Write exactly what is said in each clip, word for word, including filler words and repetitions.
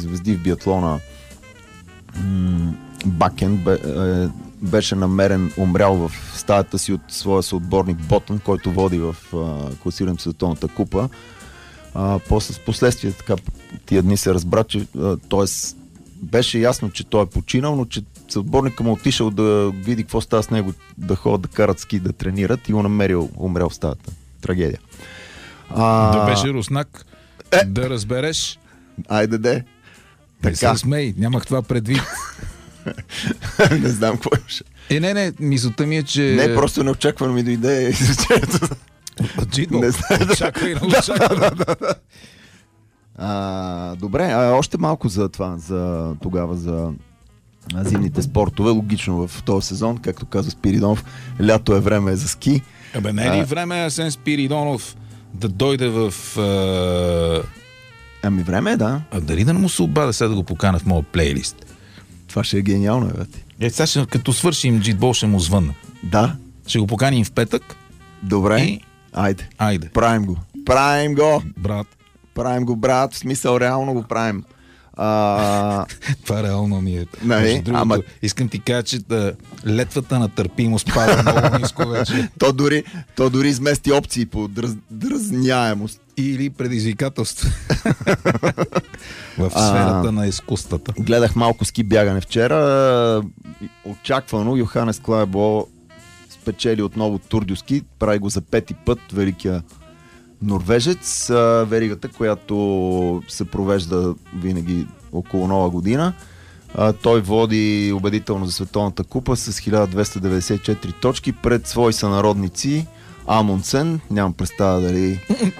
звезди в биатлона м- Бакен бе, е, беше намерен умрял в стаята си от своя съотборник Ботън, който води в класирането Световната купа. А, после, с последствие така тия дни се разбра, че т.е. беше ясно, че той е починал, но че съотборника му отишъл да види какво става с него, да ходят да карат ски, да тренират и го намерил умрял в стаята. Трагедия. А... Да беше руснак, е... да разбереш. Айде де. Не се смей, нямах това предвид. Не знам какво имаше. Е, не, не, мисълта ми е, че... Не, просто неочаквано ми дойде изречението. Джидо, очаквай, не очаквай. А, добре, а още малко за това, за тогава, за зимните спортове. Логично в този сезон, както каза Спиридонов, лято е време за ски. Абе, не е ли а... време Асен Спиридонов да дойде в... А... Ами време е, да. А дали да не му се обаде сега да го покана в моя плейлист? Това ще е гениално, бе. Е, сега ще, като свършим джитбол, ще му звънна. Да. Ще го поканим в петък. Добре. И... Айде. Айде. Правим го. Правим го. Брат. Правим го, брат. В смисъл, реално го правим. А... Това реално ми е. Нали? Другото, ама... Искам ти кажа, че да, летвата на търпимост пада много ниско вече. то, дори, то дори измести опции по дръз, дръзняемост. Или предизвикателство. В сферата а, на изкуствата. Гледах малко ски бягане вчера. Очаквано Йоханес Клайбо спечели отново Тур дю Ски. Прави го за пети път великия норвежец. Веригата, която се провежда винаги около Нова година. Той води убедително за Световната купа с хиляда двеста деветдесет и четири точки пред свои сънародници. Амундсен, нямам представа дали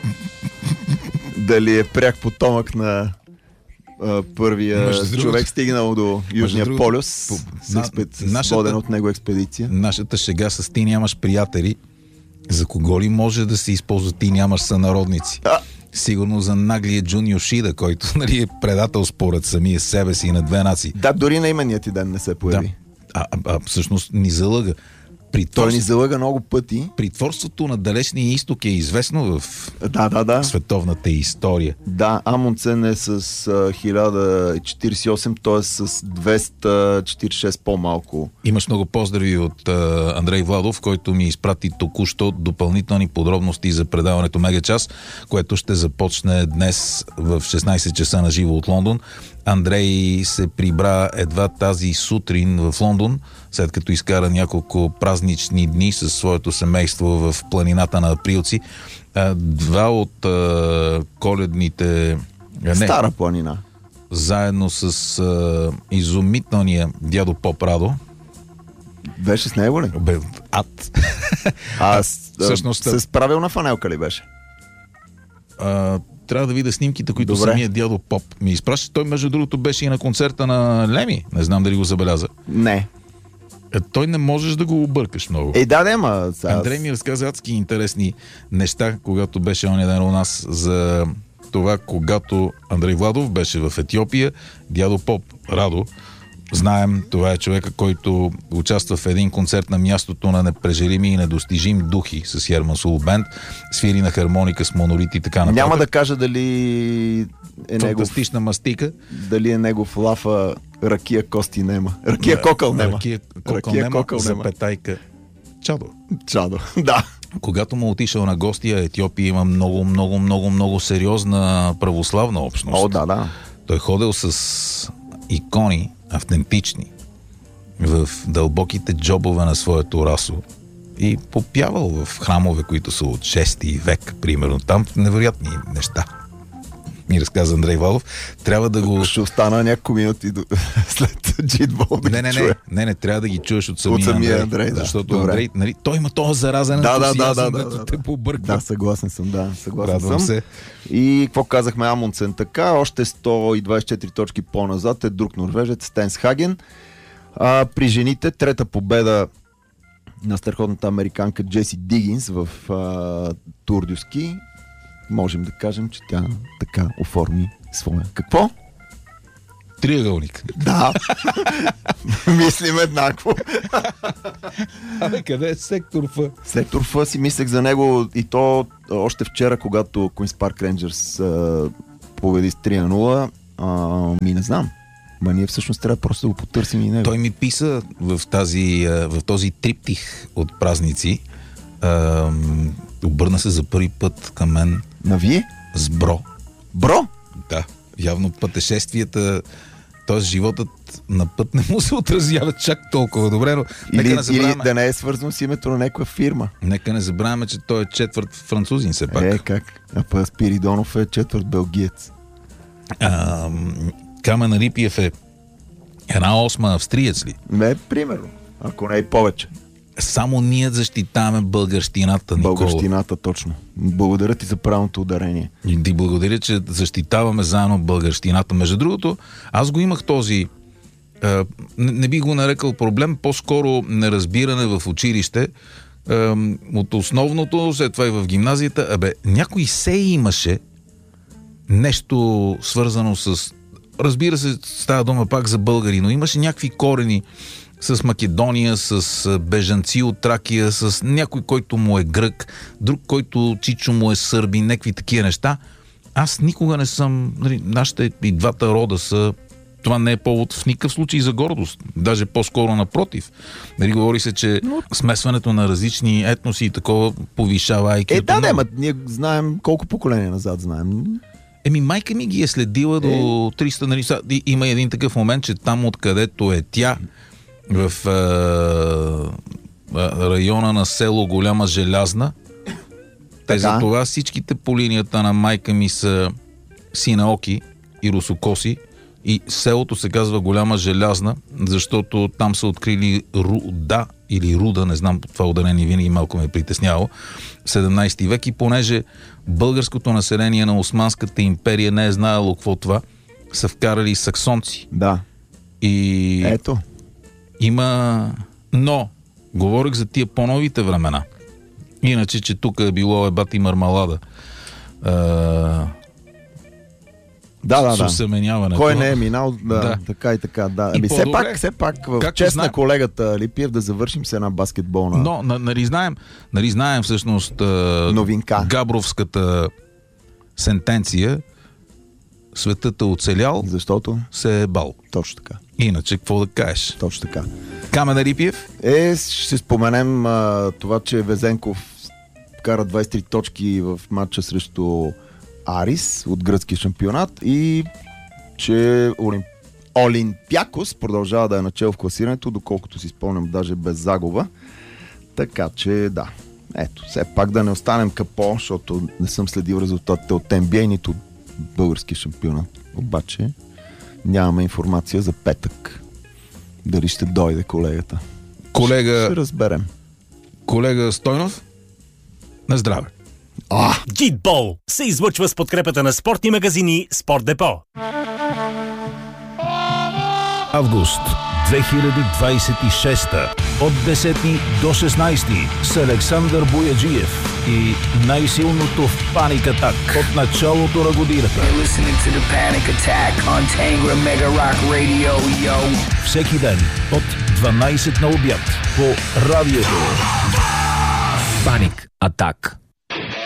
дали е пряк потомък на а, първия Между човек другото, стигнал до Южния другото, полюс по, с, експед, с водена от него експедиция. Нашата шега с ти нямаш приятели. За кого ли може да се използва ти нямаш сънародници? А. Сигурно за наглия Джун Йошида, който нали, е предател според самия себе си и на две нации. Да, дори на имения ти ден не се появи. Да. А, а, а всъщност ни залъга. Той ни залъга много пъти. Притворството на Далечния изток е известно в да, да, да. световната история. Да, Амундсен е с а, хиляда четиридесет и осем, т.е. с двеста четиридесет и шест по-малко. Имаш много поздрави от а, Андрей Владов, който ми изпрати току-що допълнителни подробности за предаването Мегачас, което ще започне днес в шестнайсет часа на живо от Лондон. Андрей се прибра едва тази сутрин в Лондон, след като изкара няколко празнични дни със своето семейство в планината на Априлци. Два от а, коледните... Не, Стара планина. Заедно с а, изумителния дядо Поп Радо. Беше с него ли? Бе, ад. А, всъщност, с правилна фанелка ли беше? А, трябва да видя снимките, които Добре. Самия дядо Поп ми изпраща. Той, между другото, беше и на концерта на Леми. Не знам дали го забеляза. Не. Е, той не можеш да го объркаш много. Е, да, да, ма... Сега... Андрей ми разказа адски интересни неща, когато беше оня ден у нас, за това, когато Андрей Владов беше в Етиопия, дядо Поп Радо, знаем, това е човека, който участва в един концерт на мястото на непрежелими и недостижим духи с Херман Сул Бенд, свири на хармоника с монолит и така нататък. Няма да кажа дали е фантастична негов... мастика. Дали е негов лафа ракия кости нема. Ракия кокъл нема. Ракия кокъл ракия нема, кокъл за нема. петайка. Чадо. Чадо, да. Когато му отишъл на гостия, Етиопия има много, много, много, много сериозна православна общност. О, да, да. Той ходил с икони, автентични, в дълбоките джобове на своето расо и попявал в храмове, които са от шести век, примерно. Там невероятни неща. Ми разказа Андрей Валов. Трябва да го... Ще остана няколко минути до... след джитбол да не, не, ги чуя. не, не, не, трябва да ги чуеш от самия, от самия Андрей. Андрей да. Защото Добре. Андрей, нали, той има този заразен да, ентусиазъм, да, да, да, да, да, те да. побърква. Да, съгласен съм, да. Съгласен Радвам съм. се. И какво казахме Амундсен така? Още сто и двайсет и четири точки по-назад е друг норвежец, Стенс Хаген. А, при жените трета победа на страхотната американка Джеси Дигинс в Тур дю Ски. Можем да кажем, че тя така оформи своя. Какво? Триъгълник. Да. Мислим еднакво. Абе, къде е сектор Ф? Сектор Ф си мислех за него и то още вчера, когато Queen's Park Rangers а, победи с три на нула. А, ми не знам. Ма ние всъщност трябва просто да го потърсим и него. Той ми писа в, тази, в този триптих от празници. А, обърна се за първи път към мен. На вие? С бро. Бро? Да. Явно пътешествията, т.е. животът на път не му се отразява чак толкова добре, но или, нека не забравяме... или да не е свързано с името на някаква фирма. Нека не забравяме, че той е четвърт французин все пак. Е, как? А па Спиридонов е четвърт белгиец. А, Камен Рипиев е една осма австриец ли? Не, примерно. Ако не и повече. Само ние защитаваме българщината, Никола. Българщината, точно. Благодаря ти за правилното ударение. И ти благодаря, че защитаваме заедно българщината. Между другото, аз го имах този, е, не, не би го нарекал проблем, по-скоро неразбиране в училище, е, от основното, след това и в гимназията. Абе, някой се имаше нещо свързано с... Разбира се, става дума пак за българи, но имаше някакви корени с Македония, с бежанци от Тракия, с някой, който му е грък, друг, който чичо му е сърби, някакви такива неща. Аз никога не съм... Нашите и двата рода са... Това не е повод в никакъв случай за гордост. Даже по-скоро напротив. Нали, говори се, че смесването на различни етноси и такова повишава ай кю. Е, да, да, ма ние знаем колко поколения назад знаем. Еми, майка ми ги е следила е. до триста, нали, има един такъв момент, че там откъдето е тя, в е, района на село Голяма Желязна, те за това всичките по линията на майка ми са синаоки и русокоси и селото се казва Голяма Желязна, защото там са открили руда или руда, не знам това ударение винаги малко ме е притесняло, в седемнайсети век и понеже българското население на Османската империя не е знаело какво това, са вкарали саксонци. Да. И... Ето. Има... Но, говорих за тия по-новите времена. Иначе, че тук е било ебати мармалада. А... Да, да, с да. осеменяването. Кой не е минал, да, да. така и така, да. Ами все пак, все пак, в чест на колегата Липиев да завършим с една баскетболна... Но, нали знаем, нали знаем всъщност новинка. Габровската сентенция, светът е оцелял, защото се е бал. Точно така. Иначе, какво да кажеш? Точно така. Камен Рипиев? Е, ще споменем а, това, че Везенков вкара двайсет и три точки в матча срещу Арис от гръцкия шампионат и че Олимп... Олимпиакос продължава да е начало в класирането, доколкото си спомням даже без загуба. Така че да. Ето, все пак да не останем капо, защото не съм следил резултатите от Ен Би Ей, нито от българския шампионат. Обаче нямаме информация за петък. Дали ще дойде колегата. Колега... Ще разберем. Колега Стойнов? На здраве. Гитбол се излъчва с подкрепата на спортни магазини Спорт Депо. Август две хиляди двайсет и шеста от десети до шестнайсети с Александър Бояджиев и най-силното в Паник Атак от началото на годината. Всеки ден от дванайсет на обяд по радиото. Паник Атак.